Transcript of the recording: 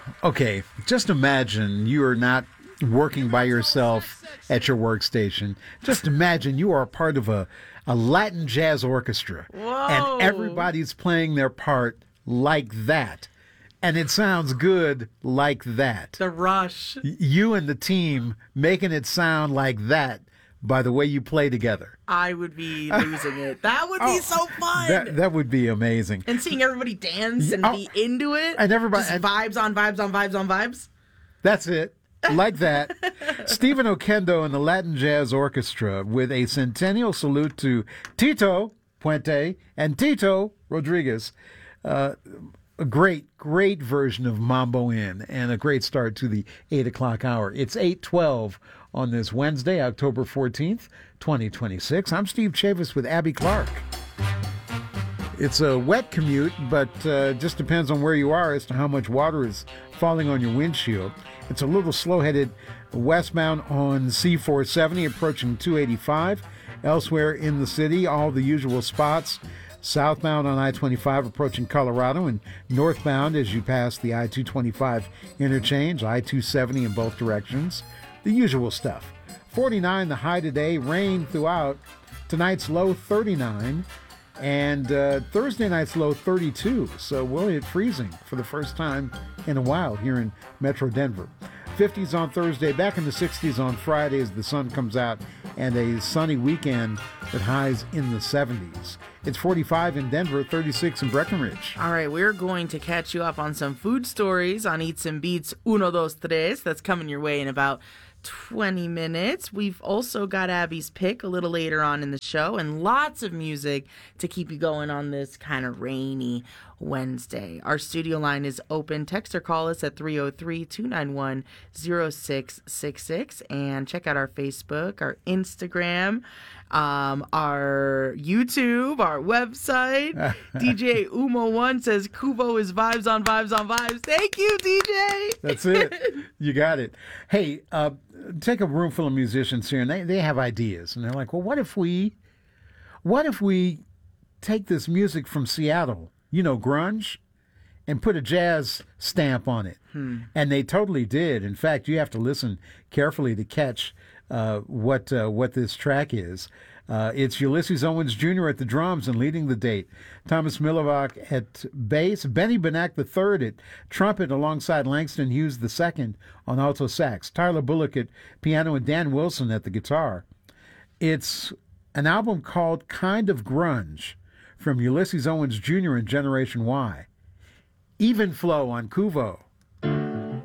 Okay, just imagine you are not working by yourself at your workstation. Just imagine you are a part of a Latin jazz orchestra. Whoa. And everybody's playing their part like that. And it sounds good like that. The Rush. You and the team making it sound like that by the way you play together. I would be losing it. That would be so fun. That would be amazing. And seeing everybody dance and be into it. And everybody... Just vibes on vibes on vibes on vibes. That's it. Like that. Stephen Oquendo and the Latin Jazz Orchestra with a centennial salute to Tito Puente and Tito Rodriguez. A great version of Mambo In and a great start to the 8 o'clock hour. It's 8:12 on this Wednesday, October 14th, 2026. I'm Steve Chavis with Abby Clark. It's a wet commute, but just depends on where you are as to how much water is falling on your windshield. It's a little slow-headed westbound on C470 approaching 285. Elsewhere in the city, all the usual spots. Southbound on I-25 approaching Colorado and northbound as you pass the I-225 interchange, I-270 in both directions. The usual stuff. 49 the high today, rain throughout. Tonight's low 39 and Thursday night's low 32. So we'll hit freezing for the first time in a while here in Metro Denver. 50s on Thursday, back in the 60s on Friday as the sun comes out, and a sunny weekend with highs in the 70s. It's 45 in Denver, 36 in Breckenridge. All right, we're going to catch you up on some food stories on Eats and Beats Uno, Dos, Tres. That's coming your way in about 20 minutes. We've also got Abby's pick a little later on in the show and lots of music to keep you going on this kind of rainy Wednesday. Our studio line is open. Text or call us at 303-291-0666 and check out our Facebook, our Instagram, our YouTube, our website. DJ Umo1 says Kubo is vibes on vibes on vibes. Thank you, DJ. That's it. You got it. Hey, take a room full of musicians here, and they have ideas. And they're like, well, what if we take this music from Seattle, grunge, and put a jazz stamp on it? And they totally did. In fact, you have to listen carefully to catch what this track is. It's Ulysses Owens Jr. at the drums and leading the date. Thomas Milivak at bass. Benny Benack III at trumpet alongside Langston Hughes II on alto sax. Tyler Bullock at piano and Dan Wilson at the guitar. It's an album called Kind of Grunge from Ulysses Owens Jr. and Generation Y. Even flow on Kuvo.